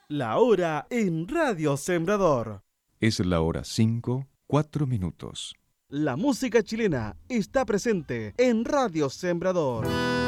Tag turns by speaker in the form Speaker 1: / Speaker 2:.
Speaker 1: La hora en Radio Sembrador.
Speaker 2: Es la hora 5, 4 minutos.
Speaker 1: La música chilena está presente en Radio Sembrador.